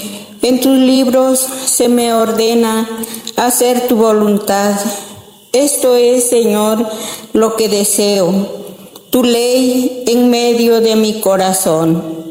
En tus libros se me ordena hacer tu voluntad. Esto es, Señor, lo que deseo, tu ley en medio de mi corazón.